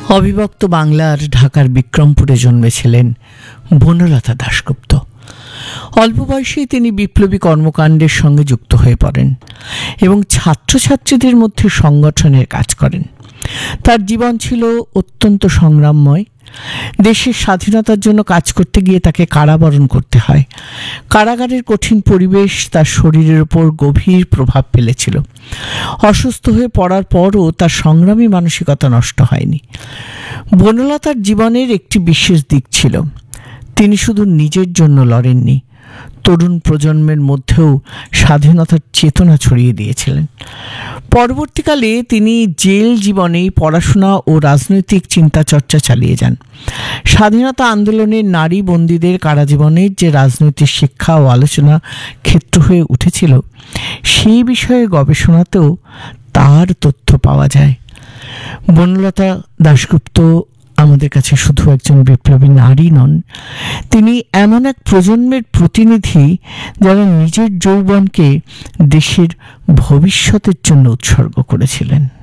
অবিভক্ত বাংলার ঢাকার বিক্রমপুরে জন্মেছিলেন বনলতা দাশগুপ্ত। অল্প বয়সেই তিনি বিপ্লবী কর্মকাণ্ডের সঙ্গে যুক্ত হয়ে পড়েন এবং ছাত্রছাত্রীদের মধ্যে সংগঠনের কাজ করেন। তার জীবন ছিল অত্যন্ত সংগ্রামময়। দেশের স্বাধীনতার জন্য কাজ করতে গিয়ে তাকে কারাবরণ করতে হয়। কারাগারের কঠিন পরিবেশ তার শরীরের উপর গভীর প্রভাব ফেলেছিল। অসুস্থ হয়ে পড়ার পরও তার সংগ্রামী মানসিকতা নষ্ট হয়নি। বনলতার জীবনের একটি বিশেষ দিক ছিল, তিনি শুধু নিজের জন্য লড়েননি, তরুণ প্রজন্মের মধ্যেও স্বাধীনতার চেতনা ছড়িয়ে দিয়েছিলেন। পরবর্তীকালে তিনি জেল জীবনে পড়াশোনা ও রাজনৈতিক চিন্তা চর্চা চালিয়ে যান। স্বাধীনতা আন্দোলনের নারী বন্দীদের কারাজীবনের যে রাজনৈতিক শিক্ষা ও আলোচনা ক্ষেত্র হয়ে উঠেছিল, সেই বিষয়ে গবেষণাতেও তার তথ্য পাওয়া যায়। বনলতা দাশগুপ্ত আমাদের কাছে শুধু একজন বিপ্লবী নারী নন, তিনি এমন এক প্রজন্মের প্রতিনিধি যারা নিজের যৌবনকে দেশের ভবিষ্যতের জন্য উৎসর্গ করেছিলেন।